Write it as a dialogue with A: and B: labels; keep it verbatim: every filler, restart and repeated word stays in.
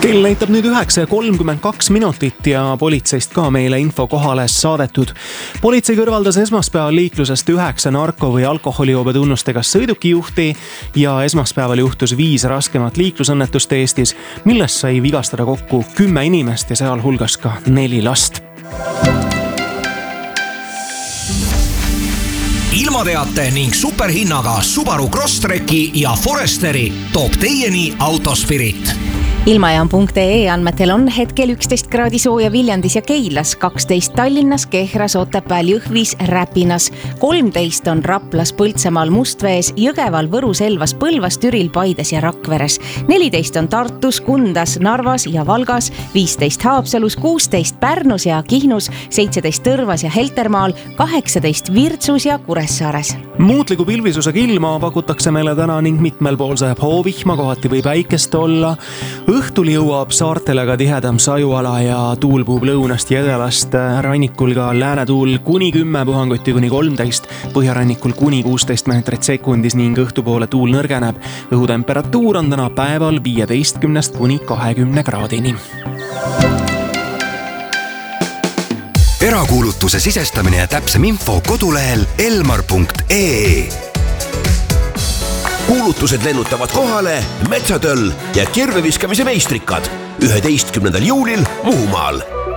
A: Kell näitab nüüd üheksa ja kolmkümmend kaks minutit ja politseist ka meile info kohale saadetud. Politsei kõrvaldas esmaspäeval liiklusest üheksa narko- või alkoholijobe tunnustega sõidukijuhti ja esmaspäeval juhtus viis raskemat liiklusõnnetust Eestis, millest sai vigastada kokku kümme inimest ja seal hulgas ka neli last.
B: Ilmateate ning superhinnaga Subaru Crosstreki ja Foresteri toob teieni Autospirit.
C: Ilmajaam punkt ee andmetel on hetkel üksteist kraadi sooja Viljandis ja Keilas, kaksteist Tallinnas, Kehras, Otepääl, Jõhvis, Räpinas, kolmteist on Raplas, Põltsamaal, Mustvees, Jõgeval, Võrus, Elvas, Põlvas, Türil, Paides ja Rakveres, neliteist on Tartus, Kundas, Narvas ja Valgas, viisteist Haapsalus, kuusteist Pärnus ja Kihnus, seitseteist Tõrvas ja Heltermaal, kaheksateist Virtsus ja Kuressaares.
A: Muutliku pilvisusega ilma pakutakse meile täna ning mitmel pool sajab hoovihma, kohati või päikest olla. Õhtul jõuab saartele ka tihedam sajuala ja tuul puhub lõunast ja edalast, rannikul ka läänetuul kuni kümme, puhanguti kuni kolmteist, põhjarannikul kuni kuusteist meetrit sekundis ning õhtupoole tuul nõrgeneb. Õhutemperatuur on täna päeval viieteistkümnest kuni kahekümne kraadini.
D: Erakuulutuse sisestamine ja täpsem info kodulehel elmar punkt ee.
E: Kuulutused lennutavad kohale Metsatöll ja kirveviskamise meistrikad üheteistkümnendal juulil Muhumaal.